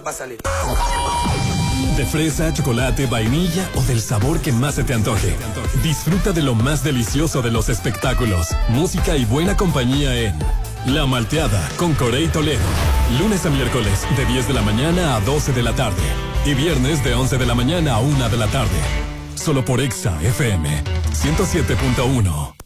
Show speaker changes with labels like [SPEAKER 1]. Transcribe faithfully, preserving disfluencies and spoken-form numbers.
[SPEAKER 1] va a salir.
[SPEAKER 2] De fresa, chocolate, vainilla o del sabor que más se te antoje. Disfruta de lo más delicioso de los espectáculos, música y buena compañía en La Malteada con Corey Toledo. Lunes a miércoles de diez de la mañana a doce de la tarde. Y viernes de once de la mañana a una de la tarde. Solo por Exa F M ciento siete punto uno.